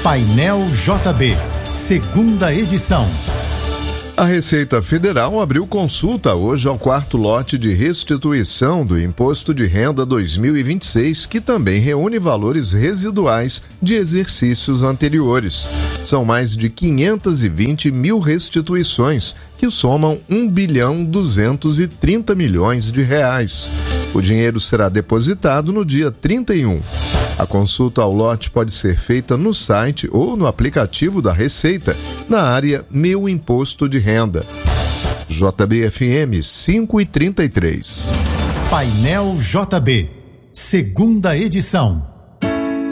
Painel JB, segunda edição. A Receita Federal abriu consulta hoje ao quarto lote de restituição do Imposto de Renda 2026, que também reúne valores residuais de exercícios anteriores. São mais de 520 mil restituições, que somam R$1,230 bilhão. O dinheiro será depositado no dia 31. A consulta ao lote pode ser feita no site ou no aplicativo da Receita, na área Meu Imposto de Renda. JB-FM 5:33. Painel JB, segunda edição.